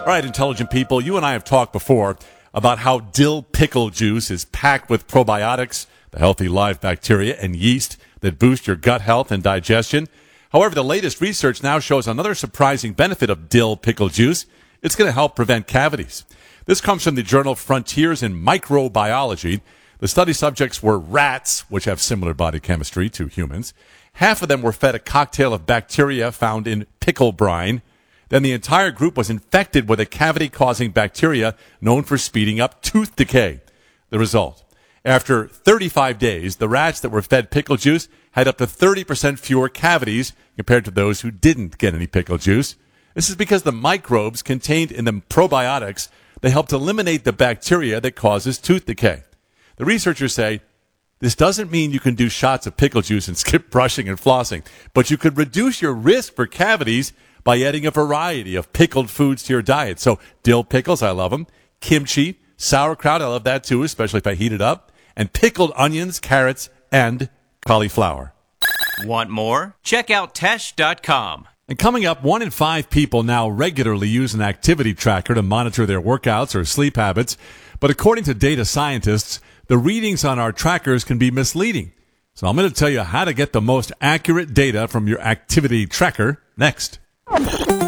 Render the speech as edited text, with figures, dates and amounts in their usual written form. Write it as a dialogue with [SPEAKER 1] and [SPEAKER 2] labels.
[SPEAKER 1] All right, intelligent people, you and I have talked before about how dill pickle juice is packed with probiotics, the healthy live bacteria and yeast that boost your gut health and digestion. However, the latest research now shows another surprising benefit of dill pickle juice. It's going to help prevent cavities. This comes from the journal Frontiers in Microbiology. The study subjects were rats, which have similar body chemistry to humans. Half of them were fed a cocktail of bacteria found in pickle brine. Then the entire group was infected with a cavity-causing bacteria known for speeding up tooth decay. The result: after 35 days, the rats that were fed pickle juice had up to 30% fewer cavities compared to those who didn't get any pickle juice. This is because the microbes contained in the probiotics, they helped eliminate the bacteria that causes tooth decay. The researchers say, this doesn't mean you can do shots of pickle juice and skip brushing and flossing, but you could reduce your risk for cavities by adding a variety of pickled foods to your diet. So dill pickles, I love them. Kimchi, sauerkraut, I love that too, especially if I heat it up. And pickled onions, carrots, and cauliflower.
[SPEAKER 2] Want more? Check out Tesh.com.
[SPEAKER 1] And coming up, 1 in 5 people now regularly use an activity tracker to monitor their workouts or sleep habits. But according to data scientists, the readings on our trackers can be misleading. So I'm going to tell you how to get the most accurate data from your activity tracker next.